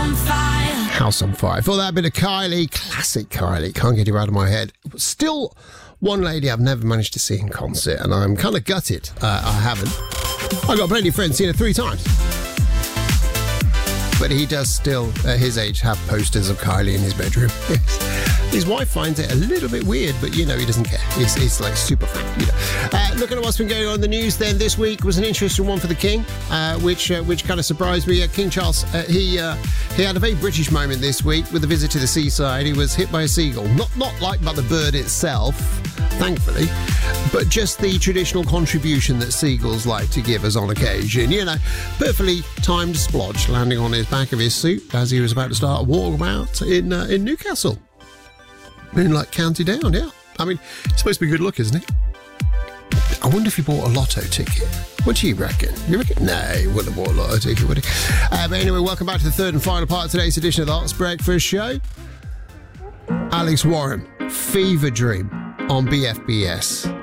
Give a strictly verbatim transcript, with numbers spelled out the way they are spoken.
on fire. House on Fire. For that bit of Kylie, classic Kylie, can't get it out of my head. Still one lady I've never managed to see in concert, and I'm kind of gutted uh, I haven't. I've got plenty of friends, seen her three times. But he does still, at his age, have posters of Kylie in his bedroom. His wife finds it a little bit weird, but, you know, he doesn't care. He's, he's like super fan, you know. Uh, looking at what's been going on in the news then, this week was an interesting one for the King, uh, which uh, which kind of surprised me. Uh, King Charles, uh, he uh, he had a very British moment this week with a visit to the seaside. He was hit by a seagull. Not, not like by the bird itself, thankfully, but just the traditional contribution that seagulls like to give us on occasion. You know, perfectly timed splodge landing on his back of his suit as he was about to start a walkabout in uh, in Newcastle. In like County Down, yeah. I mean, it's supposed to be good luck, isn't it? I wonder if he bought a lotto ticket. What do you reckon? You reckon? No, he wouldn't have bought a lotto ticket, would he? Uh, but anyway, welcome back to the third and final part of today's edition of the Arts Breakfast Show. Alex Warren, Fever Dream on B F B S.